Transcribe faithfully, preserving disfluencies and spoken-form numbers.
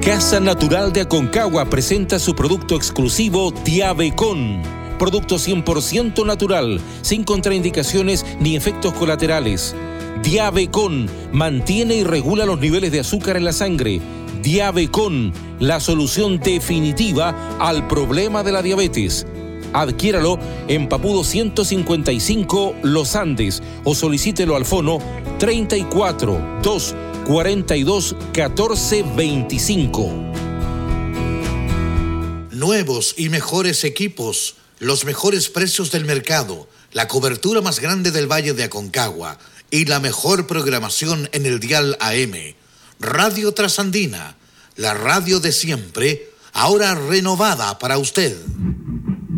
Casa Natural de Aconcagua presenta su producto exclusivo Diabecon. Producto cien por ciento natural, sin contraindicaciones ni efectos colaterales. Diabecon mantiene y regula los niveles de azúcar en la sangre. Diabecon, la solución definitiva al problema de la diabetes. Adquiéralo en Papudo ciento cincuenta y cinco Los Andes o solicítelo al fono treinta y cuatro, dos, cuarenta y dos, catorce, veinticinco. Nuevos y mejores equipos, los mejores precios del mercado, la cobertura más grande del Valle de Aconcagua y la mejor programación en el dial A M. Radio Trasandina, la radio de siempre, ahora renovada para usted.